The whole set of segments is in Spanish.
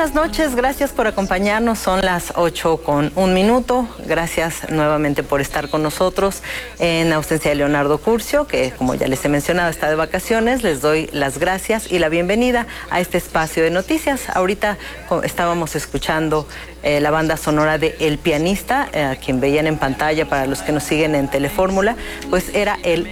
buenas noches, gracias por acompañarnos, son las 8:01. Gracias nuevamente por estar con nosotros en ausencia de Leonardo Curcio, que como ya les he mencionado está de vacaciones. Les doy las gracias y la bienvenida a este espacio de noticias. Ahorita estábamos escuchando la banda sonora de El Pianista, a quien veían en pantalla para los que nos siguen en Telefórmula, pues era el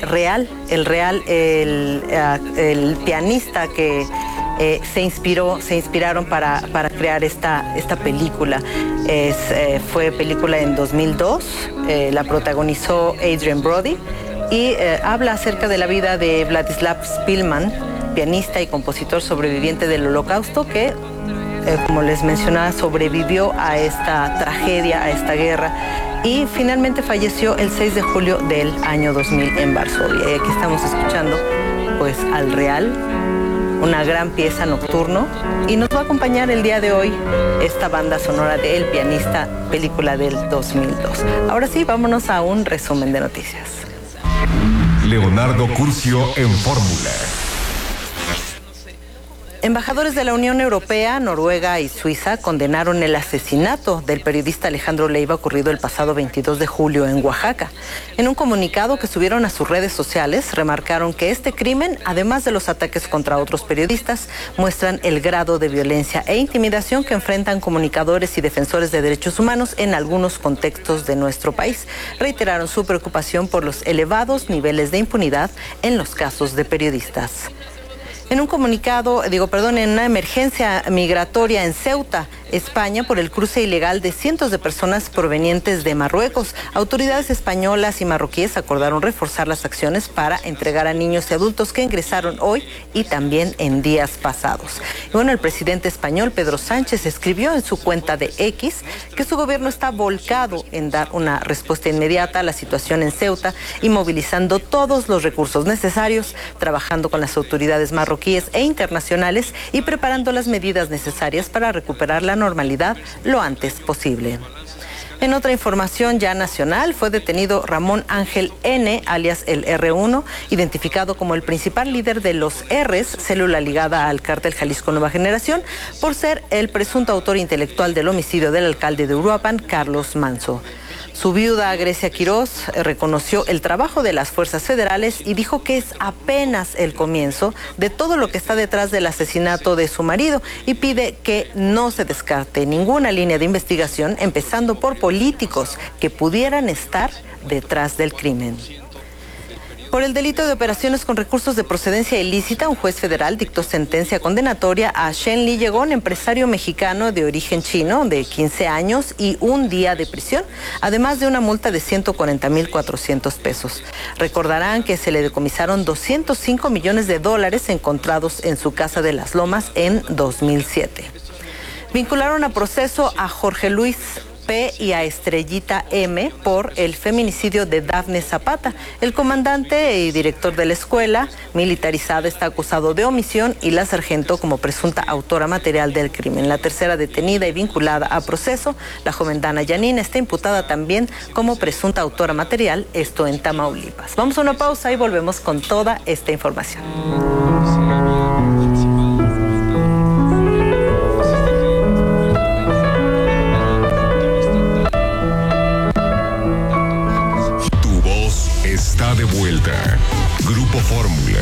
pianista que se inspiraron para crear esta película. Fue película en 2002, la protagonizó Adrien Brody y habla acerca de la vida de Vladislav Spilman, pianista y compositor sobreviviente del Holocausto que, como les mencionaba, sobrevivió a esta tragedia, a esta guerra, y finalmente falleció el 6 de julio del año 2000 en Varsovia. Y aquí estamos escuchando pues al Real, una gran pieza, Nocturno, y nos va a acompañar el día de hoy esta banda sonora de El Pianista, película del 2002. Ahora sí, vámonos a un resumen de noticias. Leonardo Curcio en Fórmula. Embajadores de la Unión Europea, Noruega y Suiza condenaron el asesinato del periodista Alejandro Leiva ocurrido el pasado 22 de julio en Oaxaca. En un comunicado que subieron a sus redes sociales, remarcaron que este crimen, además de los ataques contra otros periodistas, muestran el grado de violencia e intimidación que enfrentan comunicadores y defensores de derechos humanos en algunos contextos de nuestro país. Reiteraron su preocupación por los elevados niveles de impunidad en los casos de periodistas. En un comunicado, en una emergencia migratoria en Ceuta, España, por el cruce ilegal de cientos de personas provenientes de Marruecos, autoridades españolas y marroquíes acordaron reforzar las acciones para entregar a niños y adultos que ingresaron hoy y también en días pasados. Y bueno, el presidente español, Pedro Sánchez, escribió en su cuenta de X que su gobierno está volcado en dar una respuesta inmediata a la situación en Ceuta y movilizando todos los recursos necesarios, trabajando con las autoridades marroquíes e internacionales y preparando las medidas necesarias para recuperar la normalidad lo antes posible. En otra información ya nacional, fue detenido Ramón Ángel N., alias el R1, identificado como el principal líder de los R's, célula ligada al cártel Jalisco Nueva Generación, por ser el presunto autor intelectual del homicidio del alcalde de Uruapan, Carlos Manso. Su viuda, Grecia Quirós, reconoció el trabajo de las fuerzas federales y dijo que es apenas el comienzo de todo lo que está detrás del asesinato de su marido y pide que no se descarte ninguna línea de investigación, empezando por políticos que pudieran estar detrás del crimen. Por el delito de operaciones con recursos de procedencia ilícita, un juez federal dictó sentencia condenatoria a Shen Li Yegon, empresario mexicano de origen chino de 15 años y un día de prisión, además de una multa de 140,400 pesos. Recordarán que se le decomisaron 205 millones de dólares encontrados en su casa de Las Lomas en 2007. Vincularon a proceso a Jorge Luis P. y a Estrellita M. por el feminicidio de Dafne Zapata. El comandante y director de la escuela militarizada está acusado de omisión y la sargento como presunta autora material del crimen. La tercera detenida y vinculada a proceso, la joven Dana Yanina, está imputada también como presunta autora material, esto en Tamaulipas. Vamos a una pausa y volvemos con toda esta información. Está de vuelta. Grupo Fórmula.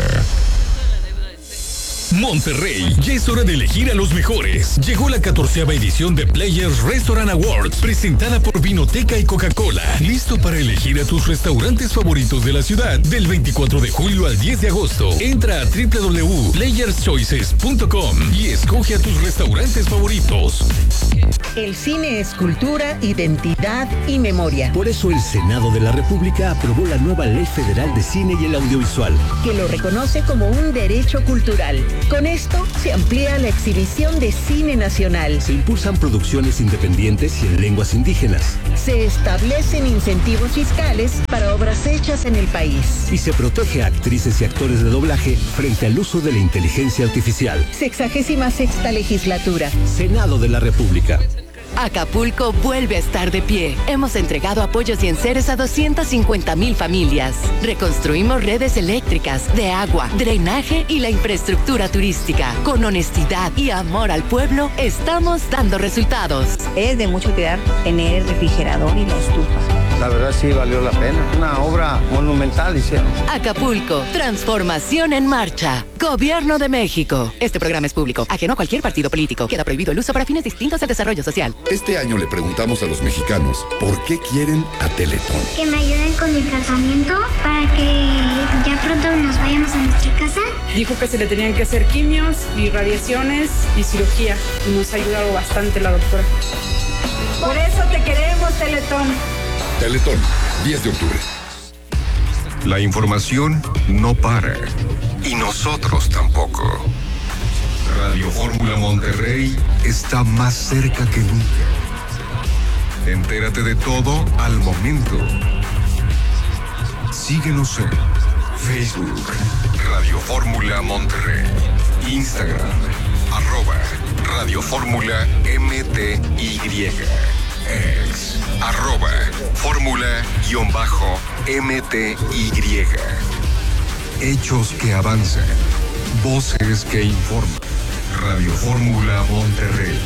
Monterrey, ya es hora de elegir a los mejores. Llegó la 14ª edición de Players Restaurant Awards, presentada por Vinoteca y Coca-Cola. Listo para elegir a tus restaurantes favoritos de la ciudad. Del 24 de julio al 10 de agosto. Entra a www.playerschoices.com y escoge a tus restaurantes favoritos. El cine es cultura, identidad y memoria. Por eso el Senado de la República aprobó la nueva Ley Federal de Cine y el Audiovisual, que lo reconoce como un derecho cultural. Con esto se amplía la exhibición de cine nacional. Se impulsan producciones independientes y en lenguas indígenas. Se establecen incentivos fiscales para obras hechas en el país. Y se protege a actrices y actores de doblaje frente al uso de la inteligencia artificial. 66ª legislatura. Senado de la República. Acapulco vuelve a estar de pie. Hemos entregado apoyos y enseres a 250,000 familias. Reconstruimos redes eléctricas, de agua, drenaje y la infraestructura turística. Con honestidad y amor al pueblo, estamos dando resultados. Es de mucha utilidad tener el refrigerador y la estufa. La verdad sí valió la pena. Una obra monumental hicieron. Acapulco, transformación en marcha. Gobierno de México. Este programa es público, ajeno a cualquier partido político. Queda prohibido el uso para fines distintos al desarrollo social. Este año le preguntamos a los mexicanos por qué quieren a Teletón. Que me ayuden con el tratamiento para que ya pronto nos vayamos a nuestra casa. Dijo que se le tenían que hacer quimios y radiaciones y cirugía. Y nos ha ayudado bastante la doctora. Por eso te queremos, Teletón. Teletón, 10 de octubre. La información no para. Y nosotros tampoco. Radio Fórmula Monterrey está más cerca que nunca. Entérate de todo al momento. Síguenos en Facebook, Radio Fórmula Monterrey, Instagram, @Radio Fórmula MTY, ex, @Fórmula_MTY. Hechos que avanzan, voces que informan. Radio Fórmula Monterrey.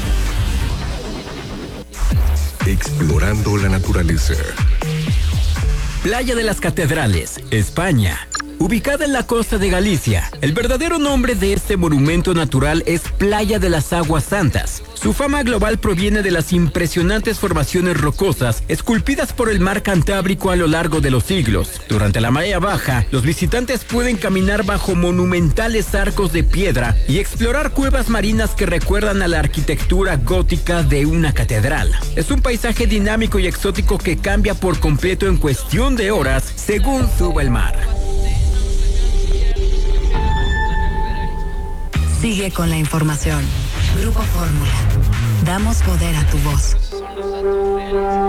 Explorando la naturaleza. Playa de las Catedrales, España. Ubicada en la costa de Galicia, el verdadero nombre de este monumento natural es Playa de las Aguas Santas. Su fama global proviene de las impresionantes formaciones rocosas esculpidas por el mar Cantábrico a lo largo de los siglos. Durante la marea baja, los visitantes pueden caminar bajo monumentales arcos de piedra y explorar cuevas marinas que recuerdan a la arquitectura gótica de una catedral. Es un paisaje dinámico y exótico que cambia por completo en cuestión de horas según sube el mar. Sigue con la información. Grupo Fórmula. Damos poder a tu voz.